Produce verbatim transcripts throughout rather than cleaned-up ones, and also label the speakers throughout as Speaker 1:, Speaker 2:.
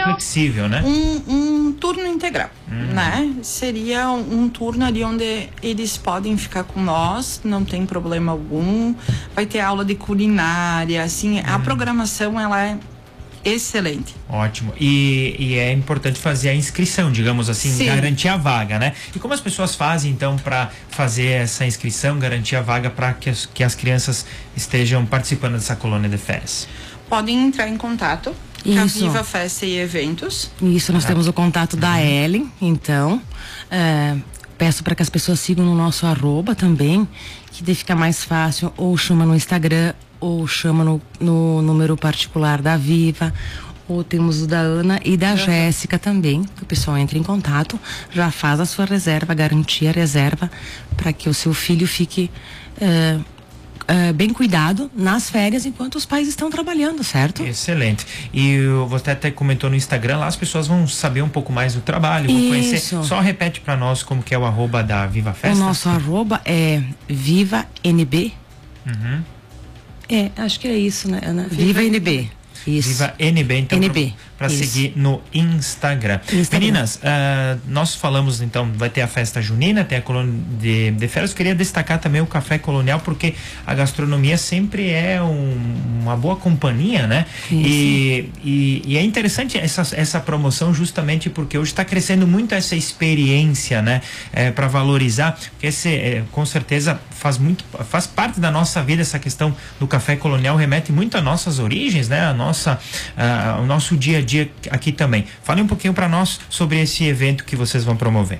Speaker 1: seria
Speaker 2: flexível, né?
Speaker 1: Um, um turno integral,
Speaker 2: Hum.
Speaker 1: né? Seria um, um turno ali onde eles podem ficar com nós, não tem problema algum. Vai ter aula de culinária, assim, hum. a programação, ela é excelente.
Speaker 2: Ótimo. E, e é importante fazer a inscrição, digamos assim, Sim. garantir a vaga, né? E como as pessoas fazem, então, para fazer essa inscrição, garantir a vaga para que as, que as crianças estejam participando dessa colônia de férias?
Speaker 1: Podem entrar em contato com a Viva Festa e Eventos.
Speaker 3: Isso, nós ah. temos o contato da uhum. Ellen, então, é, peço para que as pessoas sigam no nosso arroba também, que daí fica mais fácil, ou chama no Instagram, ou chama no, no número particular da Viva, ou temos o da Ana e da uhum. Jéssica também, que o pessoal entra em contato, já faz a sua reserva, garantir a reserva para que o seu filho fique uh, uh, bem cuidado nas férias enquanto os pais estão trabalhando, certo?
Speaker 2: Excelente. E você até comentou no Instagram, lá as pessoas vão saber um pouco mais do trabalho, vão conhecer. Só repete para nós como que é o arroba da Viva Festa.
Speaker 3: O nosso arroba é Viva N B.
Speaker 2: Uhum.
Speaker 3: É, acho que é isso, né, Ana? Viva, Viva N B. Isso.
Speaker 2: Viva N B, então, para seguir no Instagram. Instagram. Meninas, uh, nós falamos, então, vai ter a festa junina, tem a colônia de, de férias. Eu queria destacar também o café colonial, porque a gastronomia sempre é um, uma boa companhia, né? E, e, e é interessante essa, essa promoção justamente porque hoje está crescendo muito essa experiência, né? É, para valorizar, porque esse, é, com certeza faz muito, faz parte da nossa vida essa questão do café colonial, remete muito às nossas origens, né? A nossa, uh, o nosso dia a dia aqui também. Fale um pouquinho para nós sobre esse evento que vocês vão promover.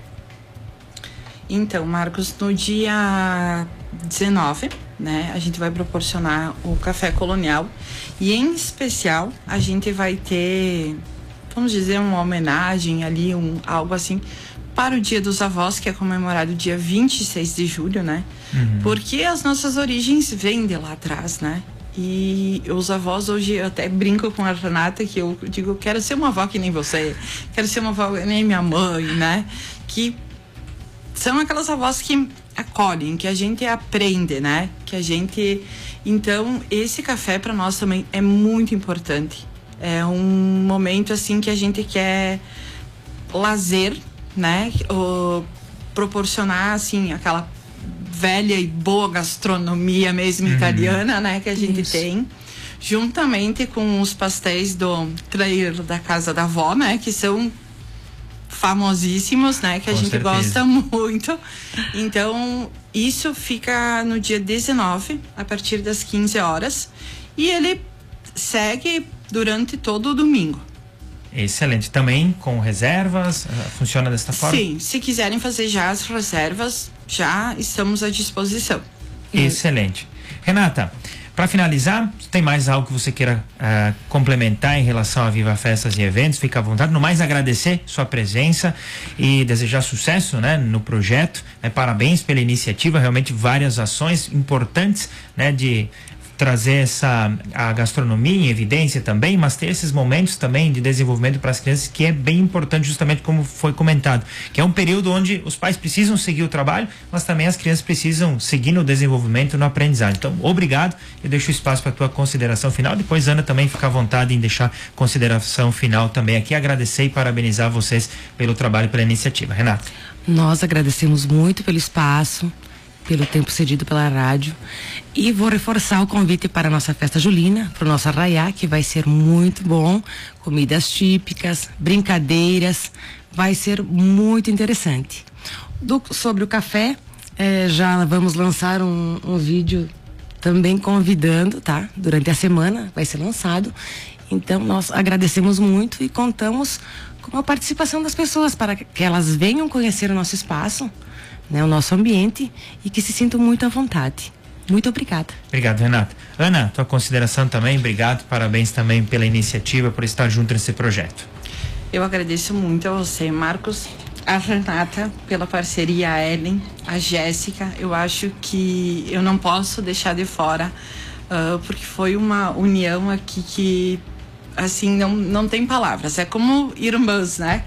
Speaker 1: Então, Marcos, no dia dezenove, né, a gente vai proporcionar o café colonial e, em especial, a gente vai ter, vamos dizer, uma homenagem ali, um, algo assim, para o Dia dos Avós, que é comemorado dia vinte e seis de julho, né? Uhum. Porque as nossas origens vêm de lá atrás, né? E os avós, hoje eu até brinco com a Renata, que eu digo, quero ser uma avó que nem você, quero ser uma avó que nem minha mãe, né? Que são aquelas avós que acolhem, que a gente aprende, né? Que a gente... Então, esse café para nós também é muito importante. É um momento, assim, que a gente quer lazer, né? O, proporcionar, assim, aquela velha e boa gastronomia mesmo uhum. italiana, né, que a gente Isso. tem, juntamente com os pastéis do trair da casa da avó, né, que são famosíssimos, né, que a com gente certeza. Gosta muito. Então, isso fica no dia dezenove, a partir das quinze horas, e ele segue durante todo o domingo.
Speaker 2: Excelente. Também com reservas, funciona desta forma?
Speaker 1: Sim, se quiserem fazer já as reservas, já estamos à disposição.
Speaker 2: Excelente. Renata, para finalizar, tem mais algo que você queira uh, complementar em relação a Viva Festas e Eventos? Fica à vontade. No mais, agradecer sua presença e desejar sucesso, né, no projeto. Né, parabéns pela iniciativa, realmente várias ações importantes, né, de trazer essa a gastronomia em evidência também, mas ter esses momentos também de desenvolvimento para as crianças, que é bem importante, justamente como foi comentado, que é um período onde os pais precisam seguir o trabalho, mas também as crianças precisam seguir no desenvolvimento, no aprendizado. Então, obrigado. Eu deixo espaço para a tua consideração final. Depois, Ana, também fica à vontade em deixar consideração final também aqui. Agradecer e parabenizar vocês pelo trabalho, pela iniciativa. Renata.
Speaker 3: Nós agradecemos muito pelo espaço, pelo tempo cedido pela rádio, e vou reforçar o convite para a nossa festa julina, para o nosso arraiá, que vai ser muito bom, comidas típicas, brincadeiras, vai ser muito interessante. Do, sobre o café, eh, já vamos lançar um, um vídeo também convidando, tá? Durante a semana vai ser lançado, então nós agradecemos muito e contamos com a participação das pessoas para que elas venham conhecer o nosso espaço, né, o nosso ambiente, e que se sintam muito à vontade. Muito obrigada.
Speaker 2: Obrigado, Renata. Ana, tua consideração também, obrigado, parabéns também pela iniciativa, por estar junto nesse projeto.
Speaker 1: Eu agradeço muito a você, Marcos, a Renata, pela parceria, a Ellen, a Jéssica. Eu acho que eu não posso deixar de fora, uh, porque foi uma união aqui que, assim, não, não tem palavras, é como irmãs, né?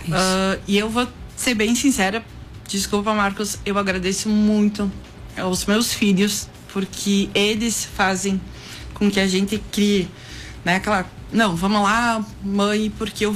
Speaker 1: Uh, e eu vou ser bem sincera, desculpa, Marcos, eu agradeço muito aos meus filhos, porque eles fazem com que a gente crie, né, aquela, não, vamos lá, mãe, porque eu